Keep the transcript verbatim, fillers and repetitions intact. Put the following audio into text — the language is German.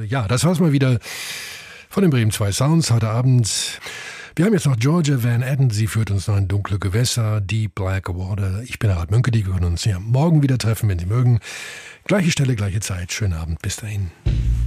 äh, ja, das war's mal wieder von den Bremen zwei Sounds heute Abend. Wir haben jetzt noch Georgia Van Etten, sie führt uns noch in dunkle Gewässer, Deep Black Water. Ich bin Harald Mönke, die können uns ja morgen wieder treffen, wenn Sie mögen. Gleiche Stelle, gleiche Zeit. Schönen Abend, bis dahin.